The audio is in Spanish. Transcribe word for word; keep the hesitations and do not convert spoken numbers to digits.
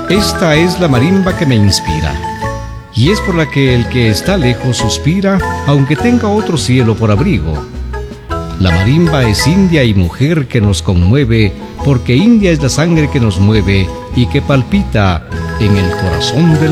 Esta es la marimba que me inspira, y es por la que el que está lejos suspira, aunque tenga otro cielo por abrigo. La marimba es india y mujer que nos conmueve, porque india es la sangre que nos mueve y que palpita en el corazón del